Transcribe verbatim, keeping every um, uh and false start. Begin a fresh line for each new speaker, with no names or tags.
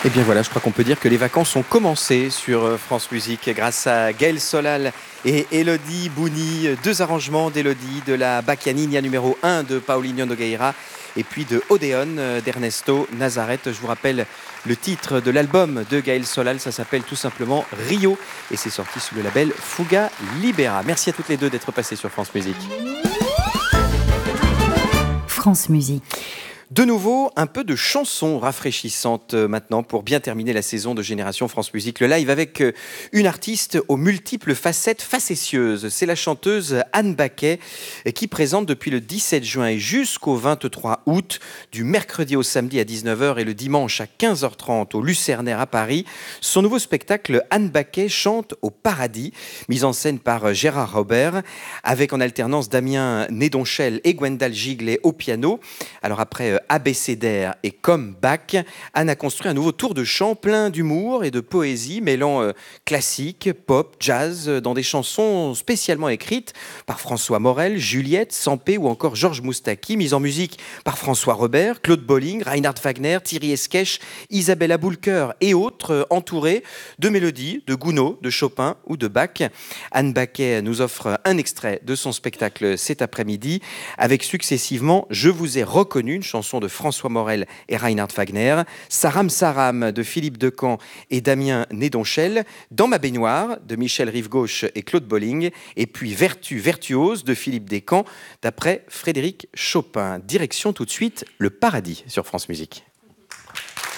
Et bien voilà, je crois qu'on peut dire que les vacances ont commencé sur France Musique grâce à Gaël Solal et Elodie Bouni, deux arrangements d'Elodie, de la Bacchianina numéro un de Paulinho Nogueira et puis de Odeon d'Ernesto Nazareth. Je vous rappelle le titre de l'album de Gaël Solal, ça s'appelle tout simplement Rio et c'est sorti sous le label Fuga Libera. Merci à toutes les deux d'être passées sur France Musique.
France Musique.
De nouveau, un peu de chansons rafraîchissantes maintenant pour bien terminer la saison de Génération France Musique. Le live avec une artiste aux multiples facettes facétieuses. C'est la chanteuse Anne Baquet qui présente depuis le dix-sept juin et jusqu'au vingt-trois août, du mercredi au samedi à dix-neuf heures et le dimanche à quinze heures trente au Lucernaire à Paris, son nouveau spectacle Anne Baquet chante au paradis, mise en scène par Gérard Robert, avec en alternance Damien Nédonchel et Gwendal Giglet au piano. Alors après abécédaire et comme Bach, Anne a construit un nouveau tour de chant plein d'humour et de poésie, mêlant euh, classique, pop, jazz, dans des chansons spécialement écrites par François Morel, Juliette, Sampé ou encore Georges Moustaki, mise en musique par François Robert, Claude Bolling, Reinhard Wagner, Thierry Esquèche, Isabelle Boulker et autres, euh, entourés de mélodies de Gounod, de Chopin ou de Bach. Anne Baquet nous offre un extrait de son spectacle cet après-midi, avec successivement « Je vous ai reconnu », une chanson de François Morel et Reinhard Wagner, Saram Saram de Philippe Decamp et Damien Nédonchel, Dans ma baignoire de Michel Rive-Gauche et Claude Bolling, et puis Vertu Vertuose de Philippe Descamps d'après Frédéric Chopin. Direction tout de suite le paradis sur France Musique.